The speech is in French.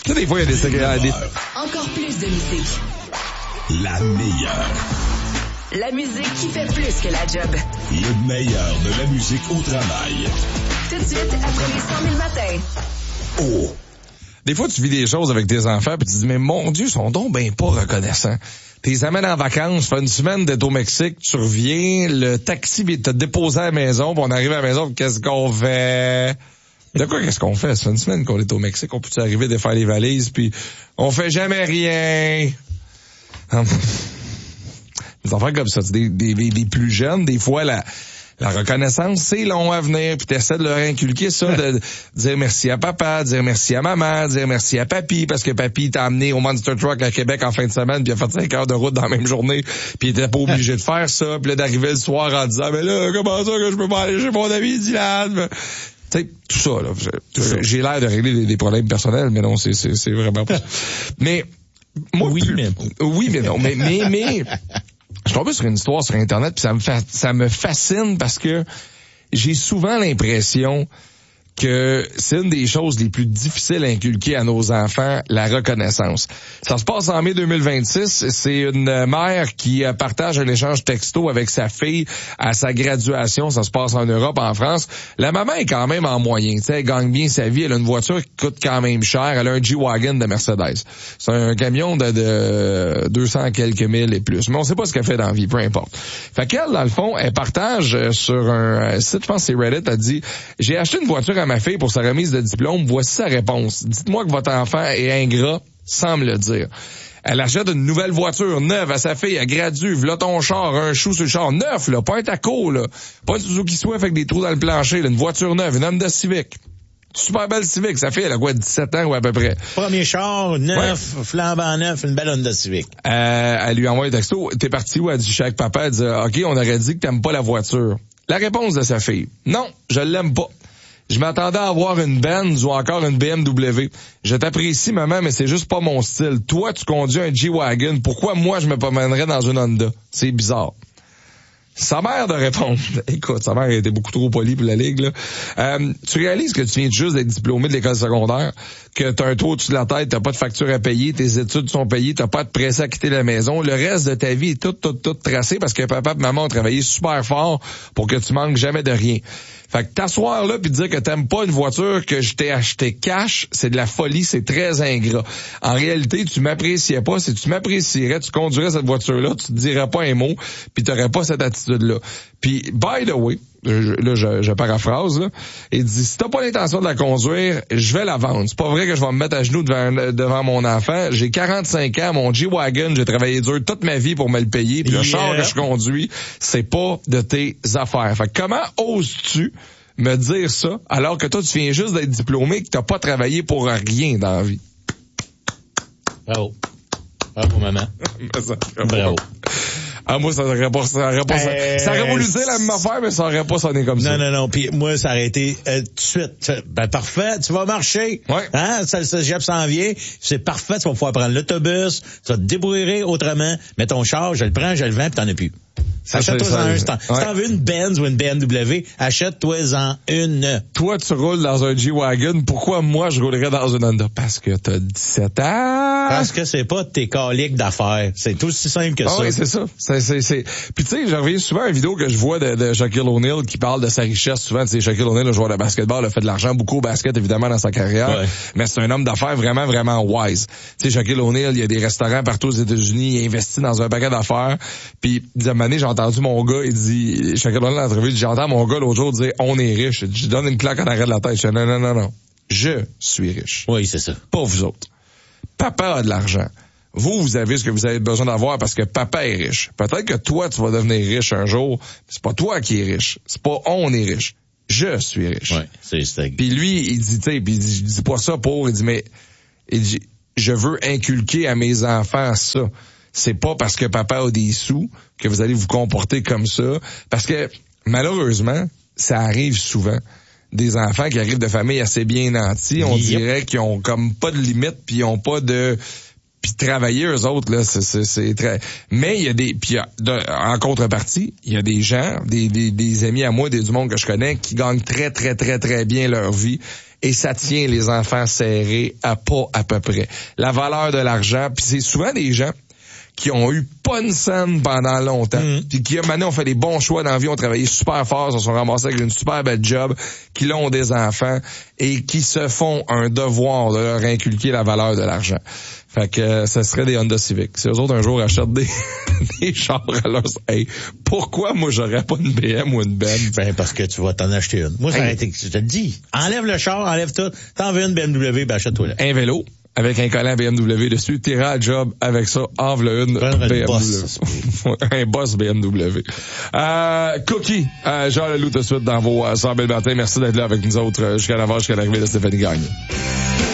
Tu sais, des fois, il y a des secrets. Encore plus de musique. La meilleure. La musique qui fait plus que la job. Le meilleur de la musique au travail. Tout de suite, après les 100 000 matins. Oh. Des fois, tu vis des choses avec tes enfants puis tu te dis, mais mon Dieu, ils sont donc ben pas reconnaissants. Tu les amènes en vacances, fais une semaine d'être au Mexique, tu reviens, le taxi vient te déposer à la maison, puis on arrive à la maison, qu'est-ce qu'on fait? De quoi qu'est-ce qu'on fait? Ça fait une semaine qu'on est au Mexique, on peut arriver de faire les valises, puis on fait jamais rien. Des enfants comme ça, des plus jeunes, des fois, la reconnaissance, c'est long à venir, puis t'essaies de leur inculquer ça, de dire merci à papa, dire merci à maman, dire merci à papy, parce que papy t'a amené au Monster Truck à Québec en fin de semaine, puis il a fait 5 heures de route dans la même journée, puis il était pas obligé de faire ça, puis là d'arriver le soir en disant, mais là, comment ça que je peux pas aller chez mon ami Dylan? Tu sais, tout ça, là. J'ai l'air de régler des problèmes personnels, mais non, c'est vraiment pas ça. Mais, moi, oui, mais non. Mais, je suis tombé sur une histoire sur Internet puis ça me fascine parce que j'ai souvent l'impression que c'est une des choses les plus difficiles à inculquer à nos enfants, la reconnaissance. Ça se passe en mai 2026. C'est une mère qui partage un échange texto avec sa fille à sa graduation. Ça se passe en Europe, en France. La maman est quand même en moyen. Tu sais, elle gagne bien sa vie. Elle a une voiture qui coûte quand même cher. Elle a un G-Wagon de Mercedes. C'est un camion de 200 quelques mille et plus. Mais on sait pas ce qu'elle fait dans la vie, peu importe. Fait qu'elle, dans le fond, elle partage sur un site, je pense que c'est Reddit, elle dit « J'ai acheté une voiture à ma fille pour sa remise de diplôme. Voici sa réponse. Dites-moi que votre enfant est ingrat sans me le dire. » Elle achète une nouvelle voiture neuve à sa fille. Elle gradue. V'là ton char, un chou sur le char. Neuf, là. Pas un taco, là. Pas un Suzuki Swift avec des trous dans le plancher, là. Une voiture neuve. Une Honda Civic. Super belle Civic. Sa fille, elle a quoi, 17 ans ou à peu près. Premier char, neuf, ouais. Flambant neuf, une belle Honda Civic. Elle lui envoie un texto. T'es parti où? Elle dit, chez avec papa. Elle dit, OK, on aurait dit que t'aimes pas la voiture. La réponse de sa fille. Non, je l'aime pas. Je m'attendais à avoir une Benz ou encore une BMW. Je t'apprécie, maman, mais c'est juste pas mon style. Toi, tu conduis un G-Wagon. Pourquoi moi, je me promènerais dans une Honda? C'est bizarre. Sa mère de répondre. Écoute, sa mère était beaucoup trop polie pour la ligue, là. Tu réalises que tu viens juste d'être diplômé de l'école secondaire, que t'as un toit au-dessus de la tête, t'as pas de facture à payer, tes études sont payées, t'as pas de pressé à quitter la maison. Le reste de ta vie est tout tracé parce que papa et maman ont travaillé super fort pour que tu manques jamais de rien. Fait que t'asseoir là puis dire que t'aimes pas une voiture que je t'ai acheté cash, c'est de la folie, c'est très ingrat. En réalité, tu m'appréciais pas. Si tu m'apprécierais, tu conduirais cette voiture-là, tu te dirais pas un mot, puis t'aurais pas cette attitude-là. Puis, by the way, je paraphrase, là, il dit, si t'as pas l'intention de la conduire, je vais la vendre. C'est pas vrai que je vais me mettre à genoux devant mon enfant. J'ai 45 ans, mon G-Wagon, j'ai travaillé dur toute ma vie pour me le payer, puis le char que je conduis, c'est pas de tes affaires. Fait que comment oses-tu me dire ça, alors que toi, tu viens juste d'être diplômé, que t'as pas travaillé pour rien dans la vie? Bravo. Bravo, maman. Bravo. Ah, moi, ça aurait voulu dire la même affaire, mais ça aurait pas sonné comme ça. Non. Puis moi, ça aurait été tout de suite. Ben, parfait, tu vas marcher. Ouais. Hein? Ça, le cégep s'en vient. C'est parfait, tu vas pouvoir prendre l'autobus. Tu vas te débrouiller autrement. Mais ton char, je le prends, je le vends, puis t'en as plus. Achète-toi-en un. Si t'en veux une Benz ou une BMW, achète-toi-en une. Toi, tu roules dans un G-Wagon. Pourquoi moi, je roulerais dans une Honda? Parce que t'as 17 ans. Parce que c'est pas tes coliques d'affaires. C'est aussi simple que ça. Oui, c'est ça. Puis tu sais, je reviens souvent à une vidéo que je vois de Shaquille O'Neal qui parle de sa richesse. Souvent, tu sais, Shaquille O'Neal, le joueur de basketball, a fait de l'argent beaucoup au basket, évidemment, dans sa carrière. Ouais. Mais c'est un homme d'affaires vraiment, vraiment wise. Tu sais, Shaquille O'Neal, il y a des restaurants partout aux États-Unis. Il investit dans un paquet d'affaires. Puis, une année, j'ai entendu mon gars, il dit, Shaquille O'Neal, dans l'entrevue, j'entends mon gars l'autre jour dire, on est riche. Je donne une claque en arrêt de la tête. Je dis, non. Je suis riche. Oui, c'est ça. Pas vous autres. Papa a de l'argent. Vous avez ce que vous avez besoin d'avoir parce que papa est riche. Peut-être que toi, tu vas devenir riche un jour. C'est pas toi qui es riche. C'est pas on est riche. Je suis riche. Ouais, c'est Puis lui, il dit, tu sais, puis je dis pas ça pour, il dit, je veux inculquer à mes enfants ça. C'est pas parce que papa a des sous que vous allez vous comporter comme ça. Parce que, malheureusement, ça arrive souvent. Des enfants qui arrivent de familles assez bien nantis, on dirait qu'ils ont comme pas de limite, puis ils ont pas de... Puis travailler eux autres là, c'est très. Mais il y a des, puis en contrepartie, il y a des gens, des amis à moi, du monde que je connais, qui gagnent très très très très bien leur vie et ça tient les enfants serrés à peu près. La valeur de l'argent, puis c'est souvent des gens qui ont eu pas une scène pendant longtemps, puis qui maintenant ont fait des bons choix dans la vie, ont travaillé super fort, se sont ramassés avec une super belle job, qui là ont des enfants et qui se font un devoir de leur inculquer la valeur de l'argent. Fait que ça serait des Honda Civic. Si eux autres un jour achètent des chars à leur... Hey, pourquoi moi j'aurais pas une BM ou une Benz? Ben parce que tu vas t'en acheter une. Moi, ça aurait été, je te le dis. Enlève le char, enlève tout. T'en veux une BMW, ben achète-toi là. Un vélo avec un collant BMW dessus, t'iras à job avec ça, envle une BMW. Un boss BMW. Cookie, Jean Leloup tout de suite dans vos 100 000 matins. Merci d'être là avec nous autres jusqu'à l'avant, jusqu'à l'arrivée de Stéphanie Gagné.